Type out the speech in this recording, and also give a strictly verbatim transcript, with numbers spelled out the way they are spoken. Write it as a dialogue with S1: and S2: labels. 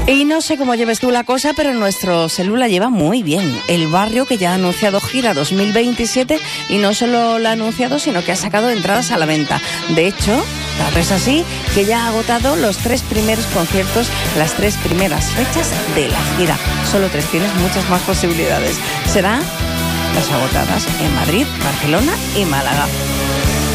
S1: Y no sé cómo lleves tú la cosa, pero nuestro Celu la lleva muy bien. El Barrio, que ya ha anunciado gira dos mil veintisiete, y no solo la ha anunciado, sino que ha sacado entradas a la venta. De hecho, tanto es así que ya ha agotado los tres primeros conciertos, las tres primeras fechas de la gira. Solo tres, tienes muchas más posibilidades. Serán las agotadas en Madrid, Barcelona y Málaga.